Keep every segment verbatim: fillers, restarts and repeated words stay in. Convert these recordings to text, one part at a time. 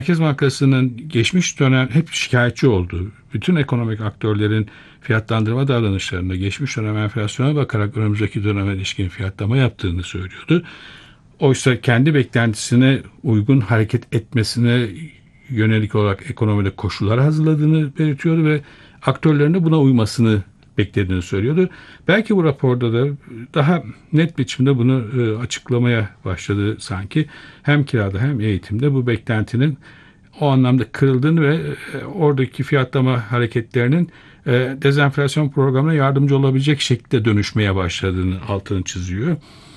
Merkez Bankası'nın geçmiş dönem hep şikayetçi olduğu, bütün ekonomik aktörlerin fiyatlandırma davranışlarında geçmiş dönem enflasyona bakarak önümüzdeki döneme ilişkin fiyatlama yaptığını söylüyordu. Oysa kendi beklentisine uygun hareket etmesine yönelik olarak ekonomide koşullar hazırladığını belirtiyordu ve aktörlerin de buna uymasını beklediğini söylüyordu. Belki bu raporda da daha net biçimde bunu açıklamaya başladı sanki. Hem kirada hem eğitimde bu beklentinin o anlamda kırıldığını ve oradaki fiyatlama hareketlerinin dezenflasyon programına yardımcı olabilecek şekilde dönüşmeye başladığını altını çiziyor.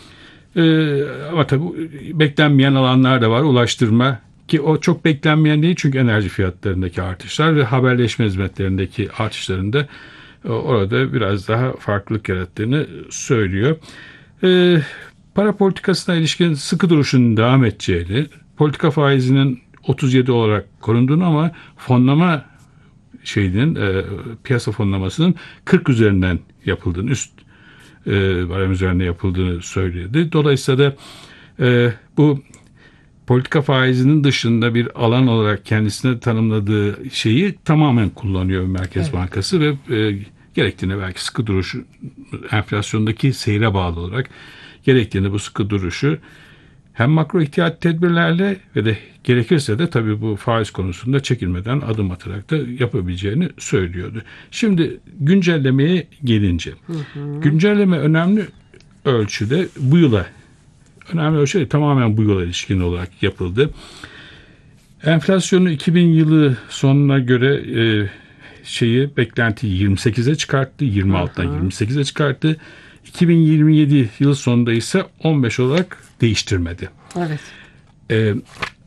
Ama tabii beklenmeyen alanlar da var. Ulaştırma, ki o çok beklenmeyen değil çünkü enerji fiyatlarındaki artışlar ve haberleşme hizmetlerindeki artışların da orada biraz daha farklılık yarattığını söylüyor. Ee, para politikasına ilişkin sıkı duruşun devam edeceğini, politika faizinin otuz yedi olarak korunduğunu ama fonlama şeyinin e, piyasa fonlamasının kırk üzerinden yapıldığını, üst e, barem üzerinde yapıldığını söyledi. Dolayısıyla da e, bu politika faizinin dışında bir alan olarak kendisine tanımladığı şeyi tamamen kullanıyor Merkez evet. Bankası ve e, gerektiğinde belki sıkı duruşu enflasyondaki seyre bağlı olarak gerektiğinde bu sıkı duruşu hem makro ihtiyat tedbirlerle ve de gerekirse de tabii bu faiz konusunda çekilmeden adım atarak da yapabileceğini söylüyordu. Şimdi güncellemeye gelince, hı hı. güncelleme önemli ölçüde bu yıla önemli ölçüde tamamen bu yıla ilişkin olarak yapıldı. Enflasyonu iki bin yılı sonuna göre e, şeyi beklentiyi yirmi sekize çıkarttı, yirmi altıdan yirmi sekize çıkarttı. iki bin yirmi yedi yıl sonunda ise on beş olarak değiştirmedi. Evet. Ee,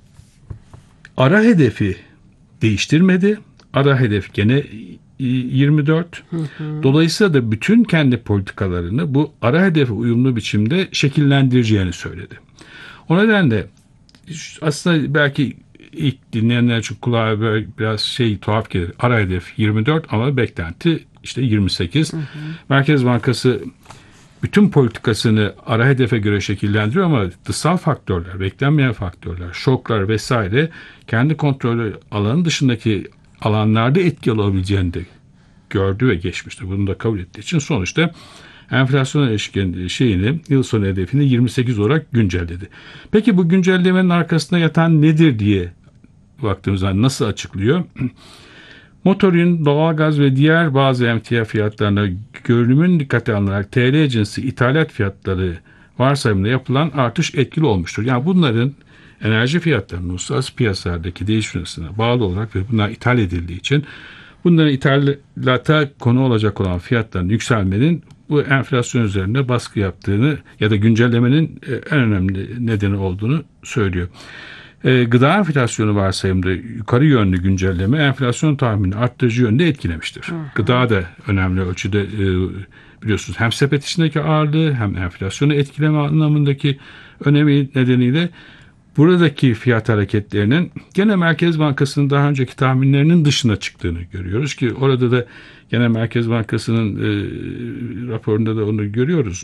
ara hedefi değiştirmedi. Ara hedef gene yirmi dört. Hı hı. Dolayısıyla da bütün kendi politikalarını bu ara hedefe uyumlu biçimde şekillendireceğini söyledi. O nedenle aslında belki ilk dinleyenler için kulağa böyle biraz şey tuhaf gelir. Ara hedef yirmi dört ama beklenti işte yirmi sekiz. Hı hı. Merkez Bankası bütün politikasını ara hedefe göre şekillendiriyor ama dışsal faktörler, beklenmeyen faktörler, şoklar vesaire kendi kontrolü alanı dışındaki alanlarda etki alabileceğini de gördü ve geçmişti. Bunu da kabul ettiği için sonuçta enflasyona ilişkin şeyini, yıl sonu hedefini yirmi sekiz olarak güncelledi. Peki bu güncellemenin arkasında yatan nedir diye baktığımızda nasıl açıklıyor? Motorin, doğalgaz ve diğer bazı emtia fiyatlarına görünümün dikkate alınarak T L cinsi ithalat fiyatları varsayımında yapılan artış etkili olmuştur. Yani bunların enerji fiyatlarının uluslararası piyasalardaki değişmesine bağlı olarak ve bunlar ithal edildiği için bunların ithalata konu olacak olan fiyatların yükselmenin bu enflasyon üzerine baskı yaptığını ya da güncellemenin en önemli nedeni olduğunu söylüyor. E, gıda enflasyonu varsayımda yukarı yönlü güncelleme enflasyon tahminini arttırıcı yönde etkilemiştir. Hı hı. Gıda da önemli ölçüde e, biliyorsunuz hem sepet içindeki ağırlığı hem enflasyonu etkileme anlamındaki önemi nedeniyle buradaki fiyat hareketlerinin gene Merkez Bankası'nın daha önceki tahminlerinin dışına çıktığını görüyoruz ki orada da gene Merkez Bankası'nın e, raporunda da onu görüyoruz.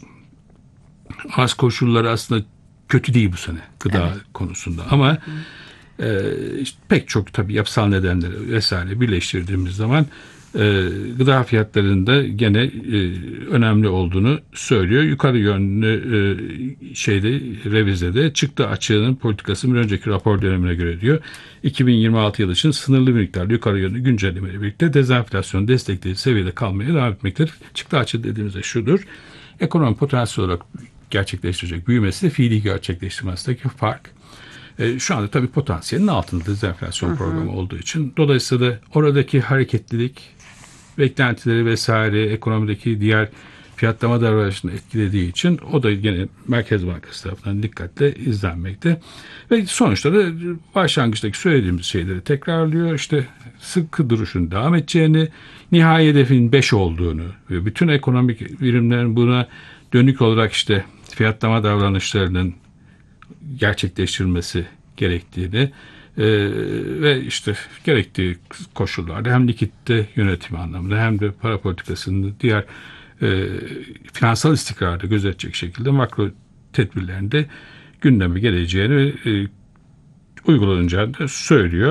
Az koşulları aslında kötü değil bu sene gıda evet. konusunda ama e, işte pek çok tabii yapısal nedenleri vesaire birleştirdiğimiz zaman e, gıda fiyatlarında gene e, önemli olduğunu söylüyor. Yukarı yönlü e, şeyde revizede çıktı açığının politikası bir önceki rapor dönemine göre diyor. iki bin yirmi altı yılı için sınırlı miktarda yukarı yönlü güncellemeyle birlikte dezenflasyon destekleyici seviyede kalmaya devam etmektedir. Çıktı açığı dediğimizde şudur. Ekonomi potansiyel olarak gerçekleştirecek büyümesi de fiili gerçekleştirmesindeki fark. E, şu anda tabii potansiyelin altında dezenflasyon hı hı. programı olduğu için. Dolayısıyla da oradaki hareketlilik, beklentileri vesaire ekonomideki diğer fiyatlama davranışını etkilediği için o da yine Merkez Bankası tarafından dikkatle izlenmekte. Ve sonuçta da başlangıçtaki söylediğimiz şeyleri tekrarlıyor. İşte sıkı duruşun devam edeceğini, nihai hedefin beş olduğunu ve bütün ekonomik birimlerin buna dönük olarak işte fiyatlama davranışlarının gerçekleştirilmesi gerektiğini e, ve işte gerektiği koşullarda hem likitte yönetimi anlamında hem de para politikasının diğer e, finansal istikrarı gözetecek şekilde makro tedbirlerinde gündeme geleceğini ve e, uygulanacağını da söylüyor.